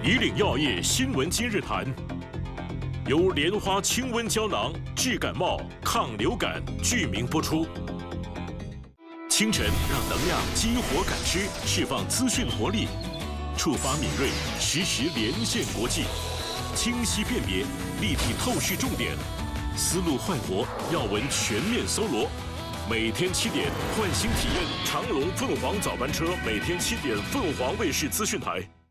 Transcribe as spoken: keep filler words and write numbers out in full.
以岭药业新闻今日谈，由莲花清瘟胶囊治感冒、抗流感剧名播出。清晨让能量激活感知，释放资讯活力，触发敏锐，实时连线国际，清晰辨别，立体透视重点，思路焕活，要闻全面搜罗。每天七点，焕新体验长隆凤凰早班车，每天七点，凤凰卫视资讯台。